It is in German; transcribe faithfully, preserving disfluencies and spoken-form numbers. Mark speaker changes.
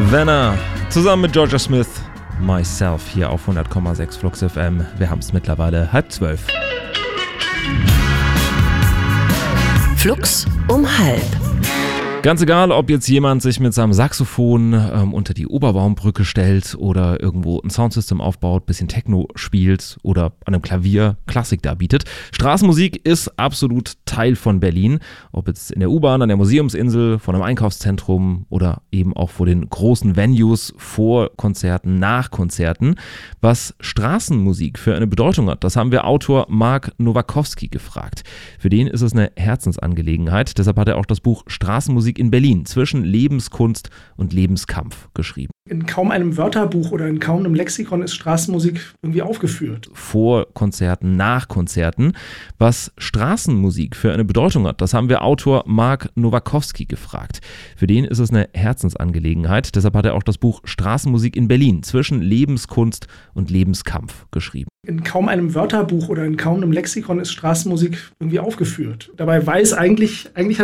Speaker 1: Savannah, zusammen mit Georgia Smith, Myself hier auf hundert Komma sechs Flux F M. Wir haben es mittlerweile halb zwölf.
Speaker 2: Flux um halb.
Speaker 1: Ganz egal, ob jetzt jemand sich mit seinem Saxophon ähm, unter die Oberbaumbrücke stellt oder irgendwo ein Soundsystem aufbaut, bisschen Techno spielt oder an einem Klavier Klassik darbietet. Straßenmusik ist absolut Teil von Berlin. Ob jetzt in der U-Bahn, an der Museumsinsel, vor einem Einkaufszentrum oder eben auch vor den großen Venues, vor Konzerten, nach Konzerten. Was Straßenmusik für eine Bedeutung hat, das haben wir Autor Mark Nowakowski gefragt. Für den ist es eine Herzensangelegenheit. Deshalb hat er auch das Buch Straßenmusik in Berlin zwischen Lebenskunst und Lebenskampf geschrieben.
Speaker 3: In kaum einem Wörterbuch oder in kaum einem Lexikon ist Straßenmusik irgendwie aufgeführt.
Speaker 1: Vor Konzerten, nach Konzerten. Was Straßenmusik für eine Bedeutung hat, das haben wir Autor Mark Nowakowski gefragt. Für den ist es eine Herzensangelegenheit. Deshalb hat er auch das Buch Straßenmusik in Berlin zwischen Lebenskunst und Lebenskampf geschrieben.
Speaker 3: In kaum einem Wörterbuch oder in kaum einem Lexikon ist Straßenmusik irgendwie aufgeführt. Dabei weiß eigentlich, eigentlich hat